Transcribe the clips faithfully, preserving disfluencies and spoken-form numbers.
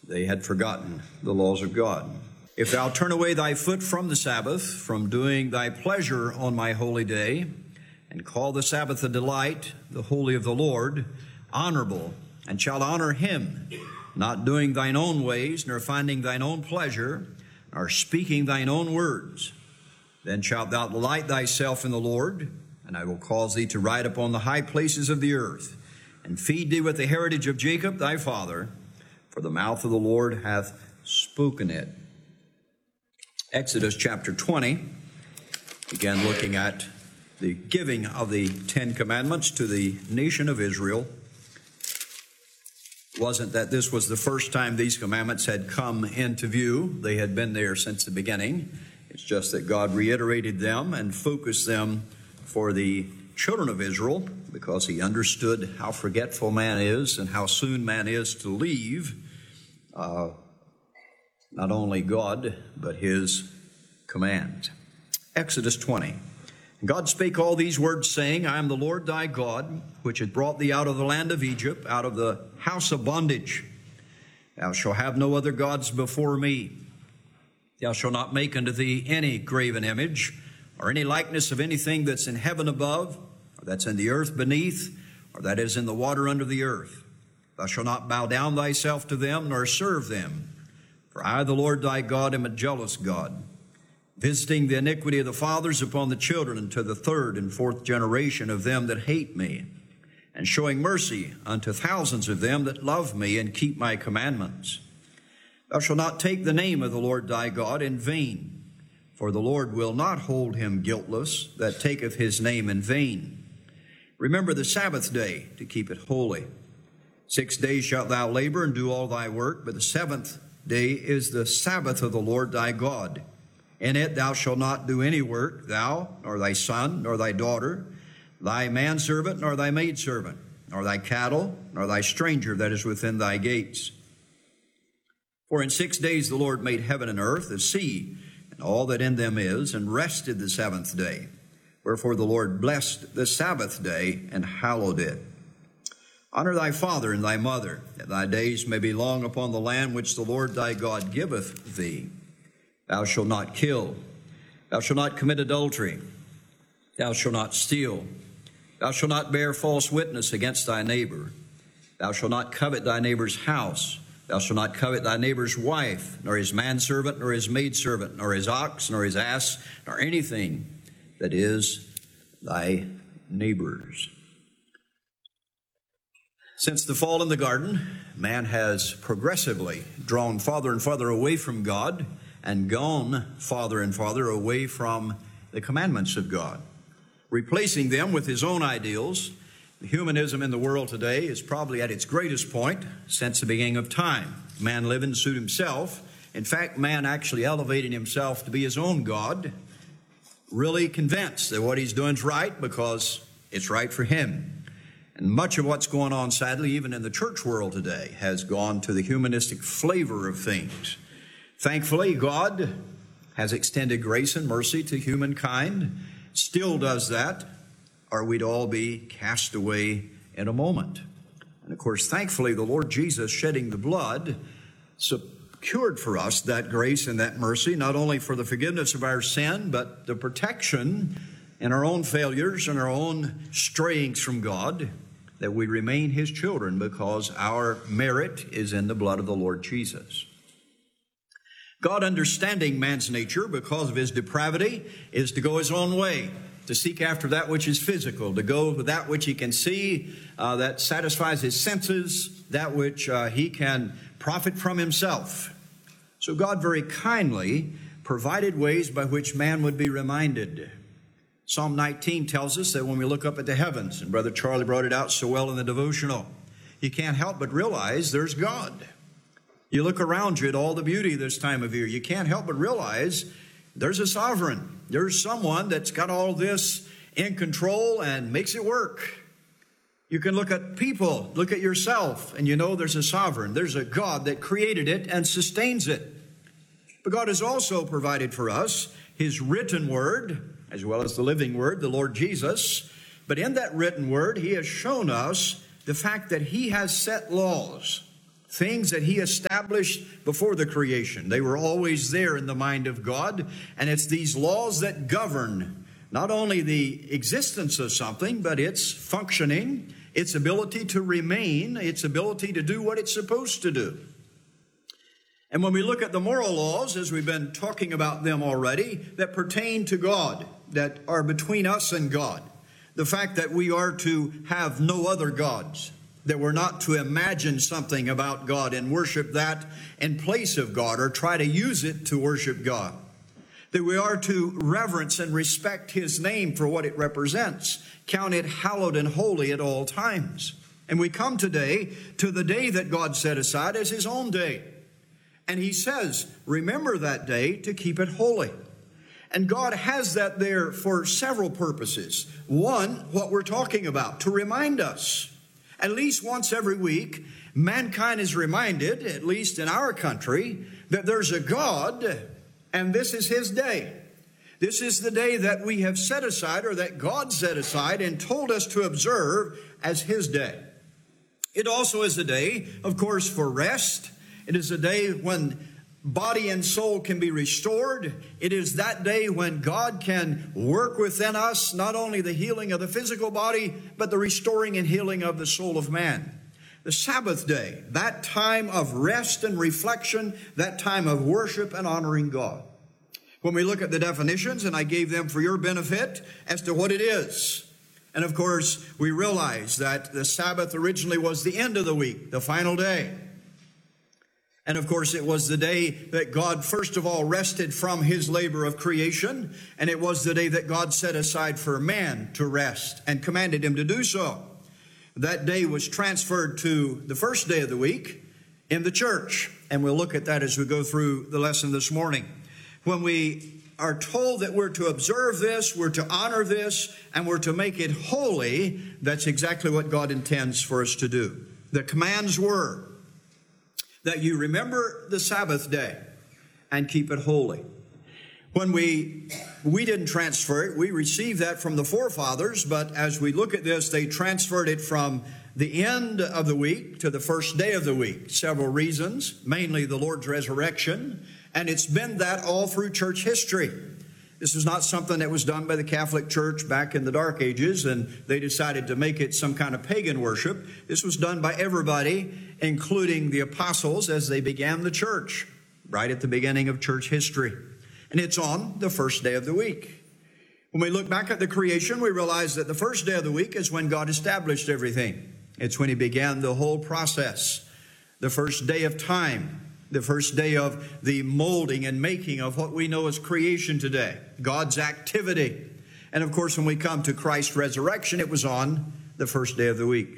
They had forgotten the laws of God. If thou turn away thy foot from the Sabbath, from doing thy pleasure on my holy day, and call the Sabbath a delight, the holy of the Lord, honorable, and shalt honor him, not doing thine own ways, nor finding thine own pleasure, nor speaking thine own words, then shalt thou delight thyself in the Lord, and I will cause thee to ride upon the high places of the earth, and feed thee with the heritage of Jacob thy father, for the mouth of the Lord hath spoken it. Exodus chapter twenty, again looking at the giving of the Ten Commandments to the nation of Israel. It wasn't that this was the first time these commandments had come into view. They had been there since the beginning. It's just that God reiterated them and focused them for the children of Israel because he understood how forgetful man is and how soon man is to leave uh, not only God, but his command. Exodus twenty. God spake all these words, saying, I am the Lord thy God, which hath brought thee out of the land of Egypt, out of the house of bondage. Thou shalt have no other gods before me. Thou shalt not make unto thee any graven image, or any likeness of anything that's in heaven above, or that's in the earth beneath, or that is in the water under the earth. Thou shalt not bow down thyself to them, nor serve them. For I, the Lord thy God, am a jealous God, visiting the iniquity of the fathers upon the children unto the third and fourth generation of them that hate me, and showing mercy unto thousands of them that love me and keep my commandments. Thou shalt not take the name of the Lord thy God in vain, for the Lord will not hold him guiltless that taketh his name in vain. Remember the Sabbath day to keep it holy. Six days shalt thou labor and do all thy work, but the seventh day is the Sabbath of the Lord thy God. In it thou shalt not do any work, thou, nor thy son, nor thy daughter, thy manservant, nor thy maidservant, nor thy cattle, nor thy stranger that is within thy gates. For in six days the Lord made heaven and earth, the sea, and all that in them is, and rested the seventh day. Wherefore the Lord blessed the Sabbath day, and hallowed it. Honor thy father and thy mother, that thy days may be long upon the land which the Lord thy God giveth thee. Thou shalt not kill. Thou shalt not commit adultery. Thou shalt not steal. Thou shalt not bear false witness against thy neighbor. Thou shalt not covet thy neighbor's house. Thou shalt not covet thy neighbor's wife, nor his manservant, nor his maidservant, nor his ox, nor his ass, nor anything that is thy neighbor's. Since the fall in the garden, man has progressively drawn farther and farther away from God and gone farther and farther away from the commandments of God, replacing them with his own ideals. Humanism in the world today is probably at its greatest point since the beginning of time. Man living to suit himself. In fact, man actually elevating himself to be his own God, really convinced that what he's doing is right because it's right for him. And much of what's going on, sadly, even in the church world today, has gone to the humanistic flavor of things. Thankfully, God has extended grace and mercy to humankind, still does that, or we'd all be cast away in a moment. And of course, thankfully, the Lord Jesus shedding the blood secured for us that grace and that mercy, not only for the forgiveness of our sin, but the protection in our own failures and our own strayings from God, that we remain his children because our merit is in the blood of the Lord Jesus. God, understanding man's nature because of his depravity, is to go his own way, to seek after that which is physical, to go with that which he can see, uh, that satisfies his senses, that which uh, he can profit from himself. So God very kindly provided ways by which man would be reminded. Psalm nineteen tells us that when we look up at the heavens, and Brother Charlie brought it out so well in the devotional, you can't help but realize there's God. You look around you at all the beauty this time of year, you can't help but realize there's a sovereign. There's someone that's got all this in control and makes it work. You can look at people, look at yourself, and you know there's a sovereign. There's a God that created it and sustains it. But God has also provided for us his written word, as well as the living word, the Lord Jesus. But in that written word, he has shown us the fact that he has set laws. things that he established before the creation. They were always there in the mind of God, and it's these laws that govern not only the existence of something, but its functioning, its ability to remain, its ability to do what it's supposed to do. And when we look at the moral laws, as we've been talking about them already, that pertain to God, that are between us and God, the fact that we are to have no other gods, that we're not to imagine something about God and worship that in place of God or try to use it to worship God, that we are to reverence and respect his name for what it represents, count it hallowed and holy at all times. And we come today to the day that God set aside as his own day. And he says, remember that day to keep it holy. And God has that there for several purposes. One, what we're talking about, to remind us. At least once every week, mankind is reminded, at least in our country, that there's a God, and this is his day. This is the day that we have set aside, or that God set aside and told us to observe as his day. It also is a day, of course, for rest. It is a day when body and soul can be restored. It is that day when God can work within us, not only the healing of the physical body, but the restoring and healing of the soul of man. The Sabbath day, that time of rest and reflection, that time of worship and honoring God. When we look at the definitions, and I gave them for your benefit as to what it is. And of course, we realize that the Sabbath originally was the end of the week, the final day. And of course, it was the day that God first of all rested from his labor of creation. And it was the day that God set aside for man to rest and commanded him to do so. That day was transferred to the first day of the week in the church. And we'll look at that as we go through the lesson this morning. When we are told that we're to observe this, we're to honor this, and we're to make it holy, that's exactly what God intends for us to do. The commands were that you remember the Sabbath day and keep it holy. When we, we didn't transfer it, we received that from the forefathers, but as we look at this, they transferred it from the end of the week to the first day of the week. Several reasons, mainly the Lord's resurrection, and it's been that all through church history. This is not something that was done by the Catholic Church back in the Dark Ages, and they decided to make it some kind of pagan worship. This was done by everybody, including the apostles, as they began the church, right at the beginning of church history. And it's on the first day of the week. When we look back at the creation, we realize that the first day of the week is when God established everything. It's when he began the whole process. The first day of time. The first day of the molding and making of what we know as creation today, God's activity. And of course, when we come to Christ's resurrection, it was on the first day of the week.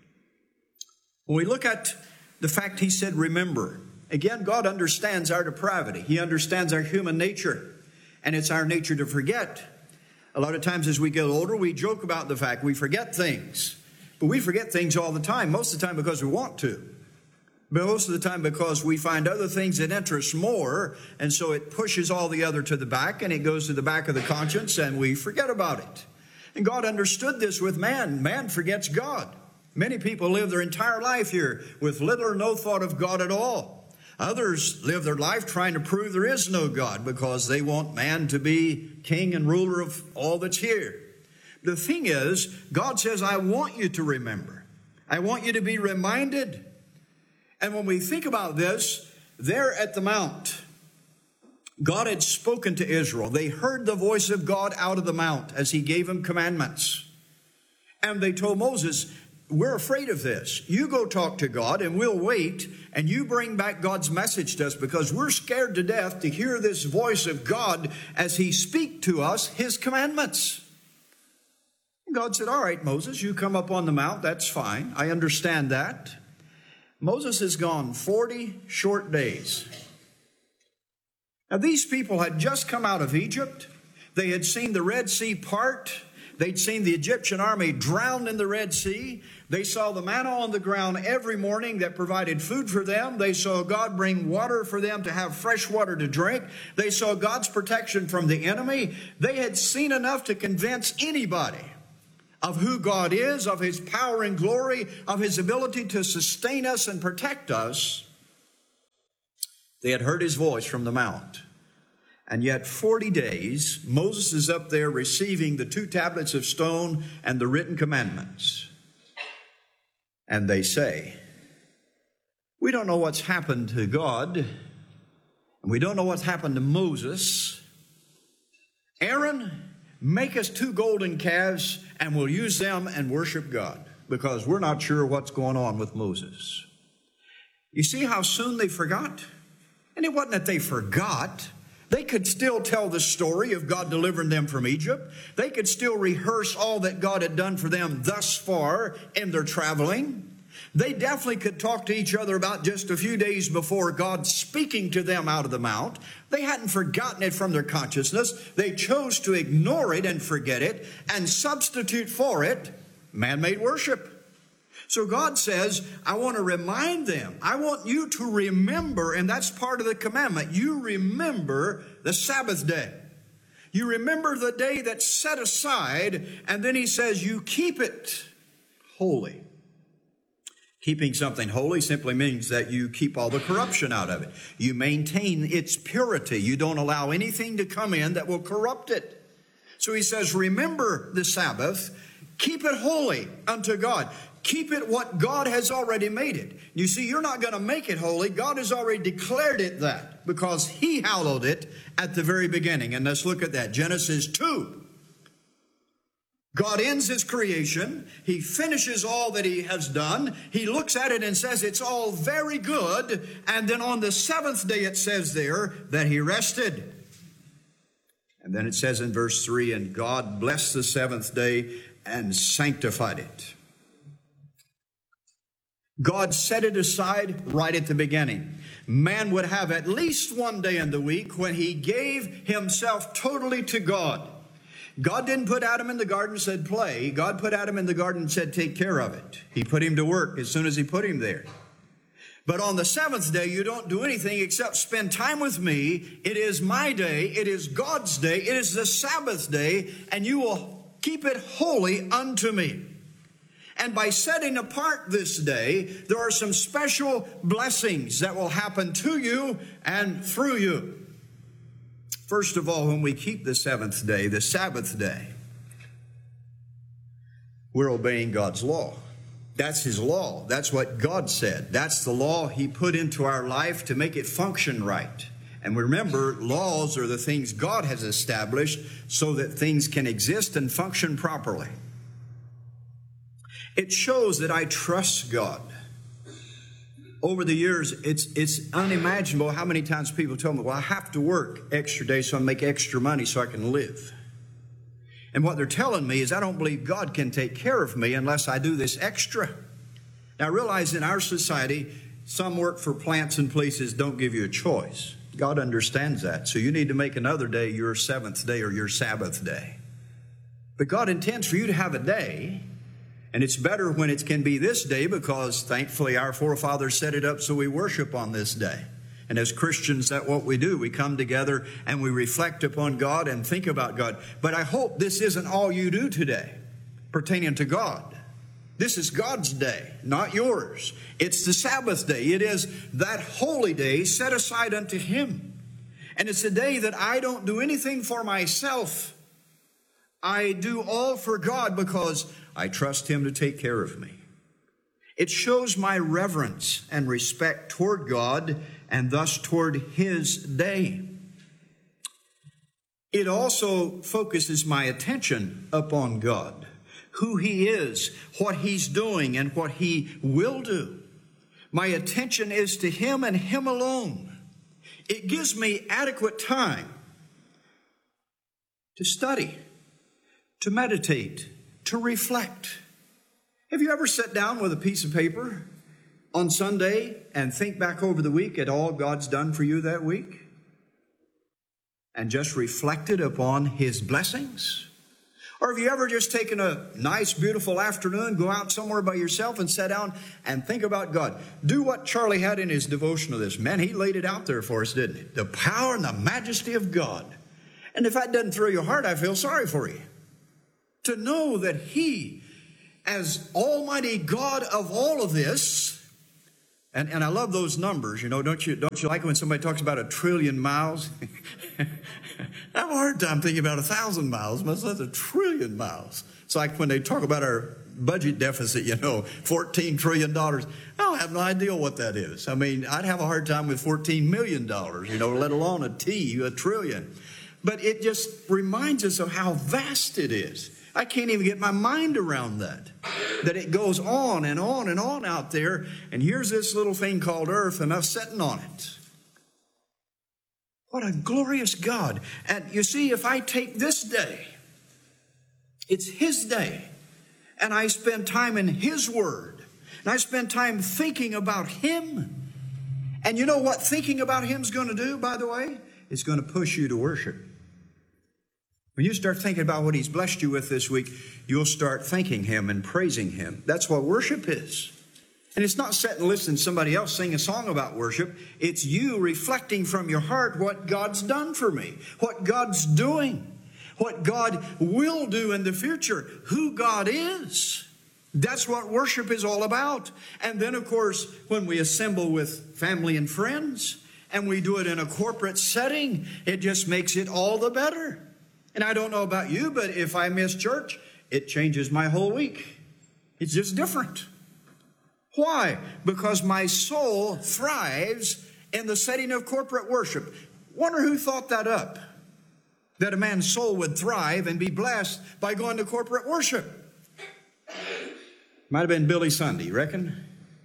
When we look at the fact he said, remember, again, God understands our depravity. He understands our human nature, and it's our nature to forget. A lot of times as we get older, we joke about the fact we forget things, but we forget things all the time, most of the time because we want to. But most of the time because we find other things that interest more, and so it pushes all the other to the back, and it goes to the back of the conscience, and we forget about it. And God understood this with man. Man forgets God. Many people live their entire life here with little or no thought of God at all. Others live their life trying to prove there is no God because they want man to be king and ruler of all that's here. The thing is, God says, I want you to remember. I want you to be reminded. And when we think about this, there at the mount, God had spoken to Israel. They heard the voice of God out of the mount as he gave them commandments. And they told Moses, we're afraid of this. You go talk to God and we'll wait, and you bring back God's message to us because we're scared to death to hear this voice of God as he speak to us his commandments. And God said, all right, Moses, you come up on the mount. That's fine. I understand that. Moses has gone forty short days. Now, these people had just come out of Egypt. They had seen the Red Sea part. They'd seen the Egyptian army drowned in the Red Sea. They saw the manna on the ground every morning that provided food for them. They saw God bring water for them to have fresh water to drink. They saw God's protection from the enemy. They had seen enough to convince anybody of who God is, of His power and glory, of His ability to sustain us and protect us, they had heard His voice from the mount. And yet forty days, Moses is up there receiving the two tablets of stone and the written commandments. And they say, we don't know what's happened to God, and we don't know what's happened to Moses. Aaron, make us two golden calves, and we'll use them and worship God, because we're not sure what's going on with Moses. You see how soon they forgot? And it wasn't that they forgot. They could still tell the story of God delivering them from Egypt. They could still rehearse all that God had done for them thus far in their traveling. They definitely could talk to each other about just a few days before God speaking to them out of the mount. They hadn't forgotten it from their consciousness. They chose to ignore it and forget it and substitute for it man-made worship. So God says, I want to remind them. I want you to remember, and that's part of the commandment. You remember the Sabbath day. You remember the day that's set aside, and then He says, you keep it holy. Keeping something holy simply means that you keep all the corruption out of it. You maintain its purity. You don't allow anything to come in that will corrupt it. So He says, remember the Sabbath. Keep it holy unto God. Keep it what God has already made it. You see, you're not going to make it holy. God has already declared it that because He hallowed it at the very beginning. And let's look at that. Genesis two. God ends His creation. He finishes all that He has done. He looks at it and says it's all very good. And then on the seventh day it says there that He rested. And then it says in verse three, and God blessed the seventh day and sanctified it. God set it aside right at the beginning. Man would have at least one day in the week when he gave himself totally to God. God didn't put Adam in the garden and said, play. God put Adam in the garden and said, take care of it. He put him to work as soon as He put him there. But on the seventh day, you don't do anything except spend time with me. It is my day. It is God's day. It is the Sabbath day, and you will keep it holy unto me. And by setting apart this day, there are some special blessings that will happen to you and through you. First of all, when we keep the seventh day, the Sabbath day, we're obeying God's law. That's His law. That's what God said. That's the law He put into our life to make it function right. And remember, laws are the things God has established so that things can exist and function properly. It shows that I trust God. Over the years, it's it's unimaginable how many times people tell me, well, I have to work extra days so I make extra money so I can live. And what they're telling me is I don't believe God can take care of me unless I do this extra. Now, I realize in our society, some work for plants and places don't give you a choice. God understands that. So you need to make another day your seventh day or your Sabbath day. But God intends for you to have a day. And it's better when it can be this day because, thankfully, our forefathers set it up so we worship on this day. And as Christians, that's what we do. We come together and we reflect upon God and think about God. But I hope this isn't all you do today pertaining to God. This is God's day, not yours. It's the Sabbath day. It is that holy day set aside unto Him. And it's a day that I don't do anything for myself. I do all for God because I trust Him to take care of me. It shows my reverence and respect toward God and thus toward His day. It also focuses my attention upon God, who He is, what He's doing, and what He will do. My attention is to Him and Him alone. It gives me adequate time to study, to meditate, to reflect. Have you ever sat down with a piece of paper on Sunday and think back over the week at all God's done for you that week? And just reflected upon His blessings? Or have you ever just taken a nice, beautiful afternoon, go out somewhere by yourself and sit down and think about God? Do what Charlie had in his devotion of this. Man, he laid it out there for us, didn't he? The power and the majesty of God. And if that doesn't thrill your heart, I feel sorry for you. to know that He, as Almighty God of all of this, and, and I love those numbers, you know, don't you, don't you like it when somebody talks about a trillion miles? I have a hard time thinking about a thousand miles, much less a trillion miles. It's like when they talk about our budget deficit, you know, fourteen trillion dollars. I don't have no idea what that is. I mean, I'd have a hard time with fourteen million dollars, you know, let alone a T, a trillion. But it just reminds us of how vast it is. I can't even get my mind around that. That it goes on and on and on out there. And here's this little thing called earth and us sitting on it. What a glorious God. And you see, if I take this day, it's His day, and I spend time in His Word, and I spend time thinking about Him. And you know what thinking about Him's going to do, by the way? It's going to push you to worship. When you start thinking about what He's blessed you with this week, you'll start thanking Him and praising Him. That's what worship is. And it's not sitting and listening to somebody else sing a song about worship. It's you reflecting from your heart what God's done for me, what God's doing, what God will do in the future, who God is. That's what worship is all about. And then, of course, when we assemble with family and friends, and we do it in a corporate setting, it just makes it all the better. And I don't know about you, but if I miss church, it changes my whole week. It's just different. Why? Because my soul thrives in the setting of corporate worship. Wonder who thought that up? That a man's soul would thrive and be blessed by going to corporate worship. Might have been Billy Sunday, you reckon?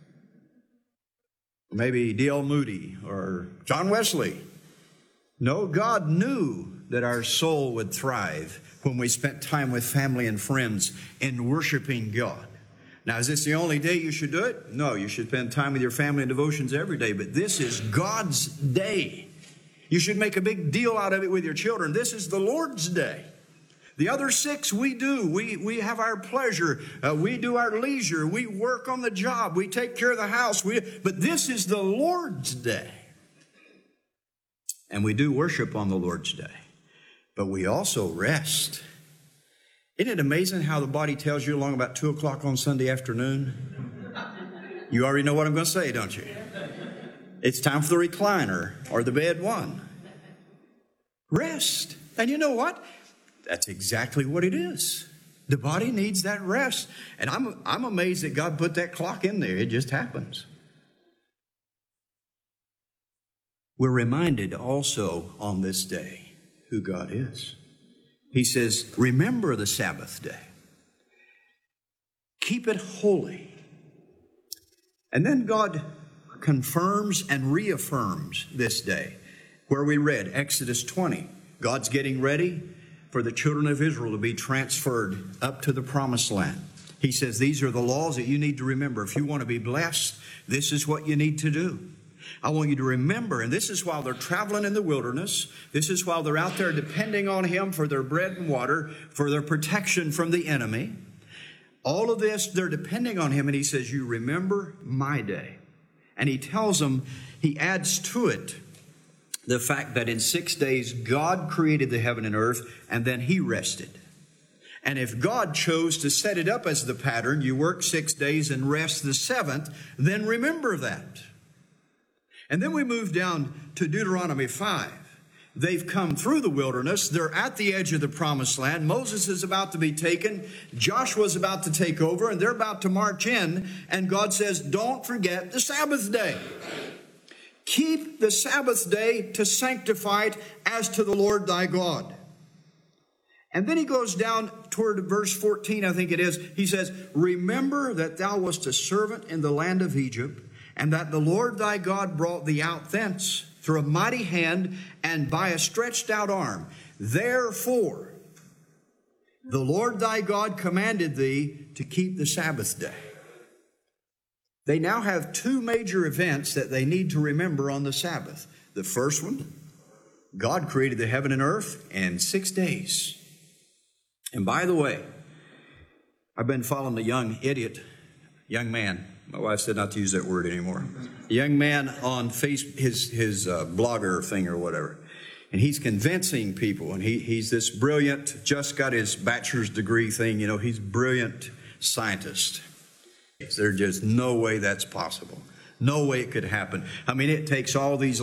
Maybe D L Moody or John Wesley. No, God knew that our soul would thrive when we spent time with family and friends in worshiping God. Now, is this the only day you should do it? No, you should spend time with your family and devotions every day, but this is God's day. You should make a big deal out of it with your children. This is the Lord's day. The other six we do. We, we have our pleasure. Uh, we do our leisure. We work on the job. We take care of the house. We, but this is the Lord's day. And we do worship on the Lord's day. But we also rest. Isn't it amazing how the body tells you along about two o'clock on Sunday afternoon? You already know what I'm going to say, don't you? It's time for the recliner or the bed one. Rest. And you know what? That's exactly what it is. The body needs that rest. And I'm, I'm amazed that God put that clock in there. It just happens. We're reminded also on this day who God is. He says, remember the Sabbath day. Keep it holy. And then God confirms and reaffirms this day, where we read Exodus twenty. God's getting ready for the children of Israel to be transferred up to the promised land. He says, these are the laws that you need to remember. If you want to be blessed, this is what you need to do. I want you to remember, and this is while they're traveling in the wilderness. This is while they're out there depending on Him for their bread and water, for their protection from the enemy. All of this, they're depending on Him, and He says, you remember my day. And He tells them, He adds to it the fact that in six days God created the heaven and earth, and then He rested. And if God chose to set it up as the pattern, you work six days and rest the seventh, then remember that. And then we move down to Deuteronomy five. They've come through the wilderness. They're at the edge of the promised land. Moses is about to be taken. Joshua's about to take over, and they're about to march in. And God says, don't forget the Sabbath day. Keep the Sabbath day to sanctify it as to the Lord thy God. And then he goes down toward verse fourteen, I think it is. He says, remember that thou wast a servant in the land of Egypt, and that the Lord thy God brought thee out thence through a mighty hand and by a stretched out arm. Therefore, the Lord thy God commanded thee to keep the Sabbath day. They now have two major events that they need to remember on the Sabbath. The first one, God created the heaven and earth in six days. And by the way, I've been following a young idiot, young man. My wife said not to use that word anymore. A young man on face, his, his uh, blogger thing or whatever. And he's convincing people, and he, he's this brilliant, just got his bachelor's degree thing, you know, he's a brilliant scientist. There's just no way that's possible. No way it could happen. I mean, it takes all these